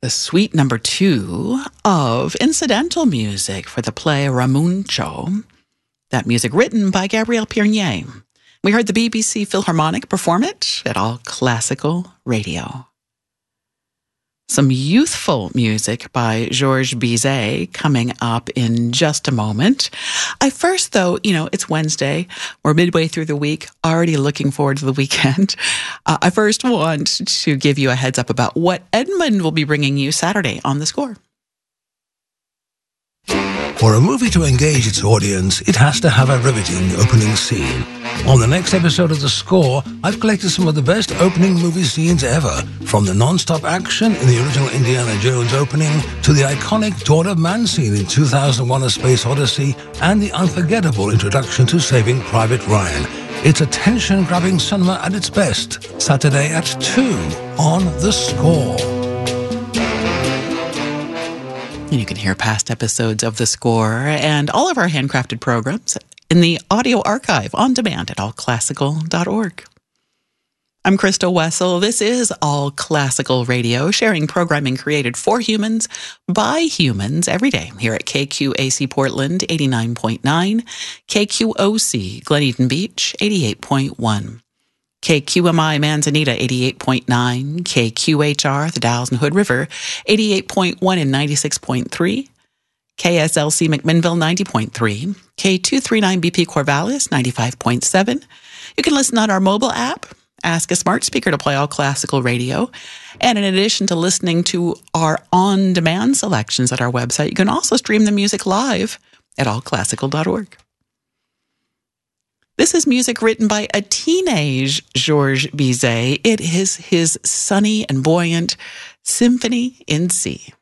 the suite number 2 of incidental music for the play Ramuncio. That music written by Gabriel Piernier. We heard the BBC Philharmonic perform it at All Classical Radio. Some youthful music by Georges Bizet coming up in just a moment. I first, though, it's Wednesday. We're midway through the week, already looking forward to the weekend. I first want to give you a heads up about what Edmund will be bringing you Saturday on The Score. For a movie to engage its audience, it has to have a riveting opening scene. On the next episode of The Score, I've collected some of the best opening movie scenes ever, from the non-stop action in the original Indiana Jones opening to the iconic Dawn of Man scene in 2001: A Space Odyssey and the unforgettable introduction to Saving Private Ryan. It's attention-grabbing cinema at its best. Saturday at 2 on The Score. You can hear past episodes of The Score and all of our handcrafted programs in the audio archive on demand at allclassical.org. I'm Crystal Wessel. This is All Classical Radio, sharing programming created for humans by humans every day here at KQAC Portland 89.9, KQOC Glen Eden Beach 88.1. KQMI Manzanita 88.9, KQHR The Dalles and Hood River 88.1 and 96.3, KSLC McMinnville 90.3, K239BP Corvallis 95.7. You can listen on our mobile app, ask a smart speaker to play All Classical Radio, and in addition to listening to our on-demand selections at our website, you can also stream the music live at allclassical.org. This is music written by a teenage Georges Bizet. It is his sunny and buoyant Symphony in C.